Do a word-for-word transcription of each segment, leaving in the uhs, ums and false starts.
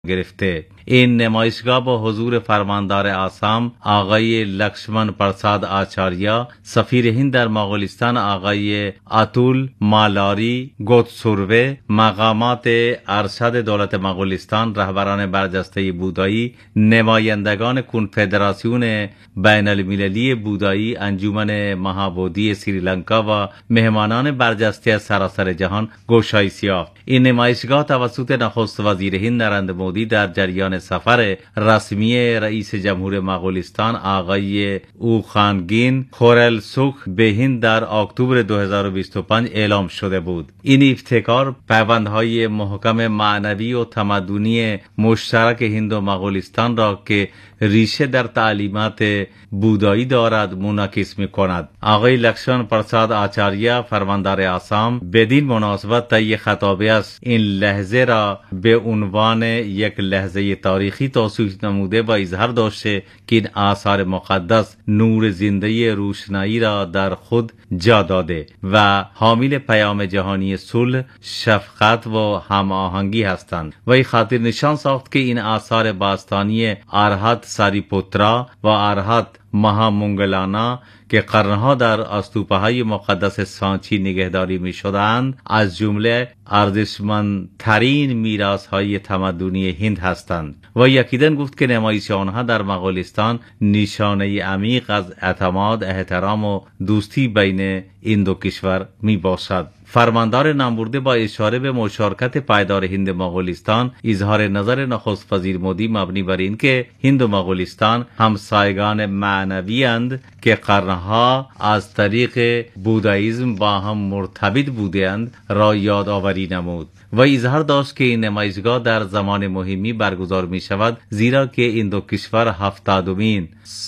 گرفته. این نمایشگاه با حضور فرماندار آسام آقای لکشمن پرساد آچاریا، سفیر هند در مغولستان آقای اتول مالاری گوتسوروه، مقامات ارشد دولت مغولستان، رهبران برجسته بودایی، نمایندگان کنفدراسیون بین المللی بودایی، انجمن مهابودی سریلانکا و مهمانان برجسته از سراسر جهان گشایش یافت. این نمایشگاه توسط نخست وزیر هند نریندر مودی در جریان سفر رسمی رئیس جمهور مغولستان آقای اوخانگین خورلسوخ به هند در اکتبر دو هزار و بیست و پنج اعلام شده بود. این ابتکار پیوندهای محکم معنوی و تمدنی مشترک هند و مغولستان را که ریشه در تعلیمات بودایی دارد منعکس می کند. آقای لکشمن پرساد آچاریا، فرماندار آسام، بدین مناسبت طی خطابه است این لحظه را به عنوان یک لحظه تاریخی توصیف نموده و اظهار داشته که این آثار مقدس نور زنده روشنایی را در خود جا داده و حامل پیام جهانی صلح، شفقت و هماهنگی هستند و این خاطر نشان ساخت که این آثار باستانی ارهت ساریپوترا و ارهت مهامونگلانا که قرنها در استوپه‌های مقدس سانچی نگهداری می شدند از جمله ارزشمندترین میراث‌های تمدنی هند هستند و یقیداً گفت که نمایش آنها در مغولستان نشانه عمیق از اعتماد، احترام و دوستی بین این دو کشور می باشد. فرماندار نامبرده با اشاره به مشارکت پایدار هند و مغولستان اظهار نظر نخست وزیر مودی مبنی بر این که هند و مغولستان همسایگان معنوی اند که قرنها از طریق بوداییسم با هم مرتبط بودند را یادآوری نمود و اظهار داشت که این نمایشگاه در زمان مهمی برگزار می شود زیرا که این دو کشور هفتادمین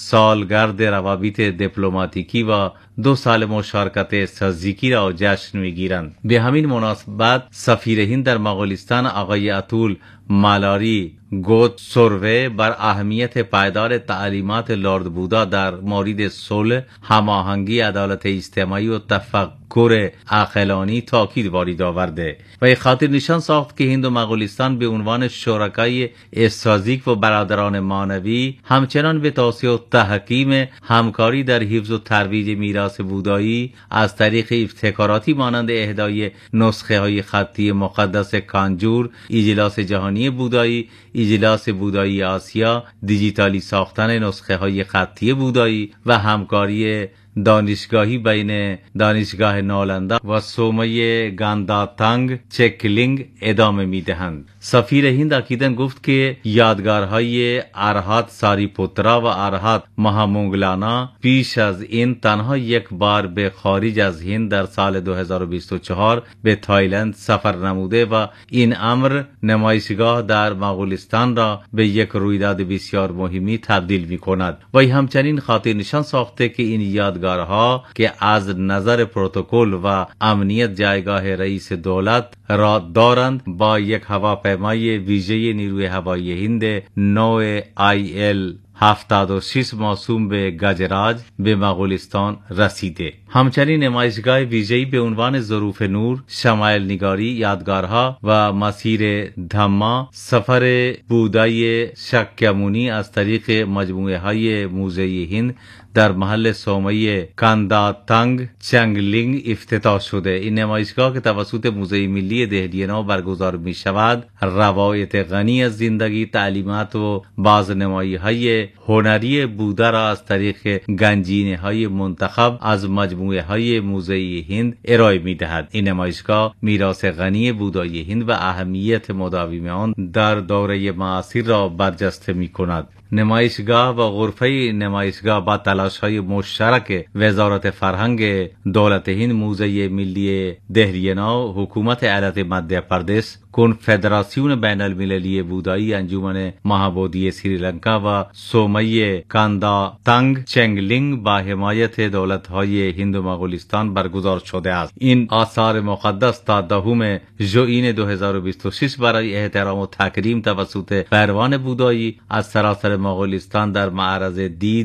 سالگرد روابط دیپلماتیکی و دو سال مشارکت استراتژیکی را جشن میگیرند. به همین مناسبت سفیر هند در مغولستان آقای اتول مالاری گوتسوروه بر اهمیت پایدار تعلیمات لرد بودا در مورد صلح، هماهنگی، عدالت اجتماعی و تفکر عاقلانه تاکید وارد آورده و این خاطر نشان ساخت که هند و مغولستان به عنوان شرکای استراتژیک و برادران معنوی همچنان به توسعه و تحکیم همکاری در حفظ و ترویج میراث بودایی از طریق ابتکاراتی مانند اهدای نسخه های خطی مقدس کانجور، اجلاس جهانی بودایی، اجلاس بودایی آسیا، دیجیتالی ساختن نسخه های خطی بودایی و همکاری دانشگاهی بین دانشگاه نالندا و سومه گانداتانگ چکلینگ ادامه می دهند. سفیر هند اکیداً گفت که یادگارهای ارهت ساریپوترا و ارهت مهامونگلانا پیش از این تنها یک بار به خارج از هند در سال دو هزار و بیست و چهار به تایلند سفر نموده و این امر نمایشگاه در مغولستان را به یک رویداد بسیار مهمی تبدیل می کند و همچنین خاطر نشان ساخته که این یادگارها که از نظر پروتکل و امنیت جایگاه رئیس دولت را دارند با یک هواپیمای ویژه نیروی هوایی هند نوع آی ال هفتاد و شش موسوم به گجراج به مغولستان رسیده. همچنین نمایشگاه ویژه‌ای به عنوان ظروف نور، شمایل نگاری، یادگارها و مسیر دھما، سفر بودای شکیمونی از طریق مجموعه های موزه هند در محل سومه کانداتانگ چنگلینگ افتتاح شده. این نمایشگاه که توسط موزه ملی دهلیه برگزار می شود روایت غنی از زندگی، تعلیمات و بازنمایی های هنری بودا را از طریق گنجینه های منتخب از مجموعه های موزه هند ارائه می دهد. این نمایشگاه میراث غنی بودایی هند و اهمیت مداوم آن در دوره معاصر را برجسته می کند. نمایشگاه و غرفه نمایشگاه با تلاش‌های مشترک وزارت فرهنگ دولت هند، موزه ملی دهلیه نو، حکومت ایالت مدھیہ پردیش، کنفدراسیون بین المللی بودایی، انجمن مهابودی سریلانکا و سومه کانداتانگ چنگلینگ با حمایت دولت‌های هند و مغولستان برگزار شده است. این آثار مقدس تا دهم ژوئین دو هزار و بیست و شش برای احترام و تکریم توسط پیروان بودایی از سراسر مغولستان در معرض دید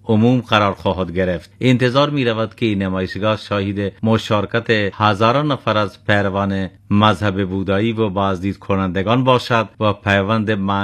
عموم قرار خواهد گرفت. انتظار می رود که این نمایشگاه شاهد مشارکت هزاران نفر از پیروان مذهب بودایی و بازدید کنندگان باشد و پیوند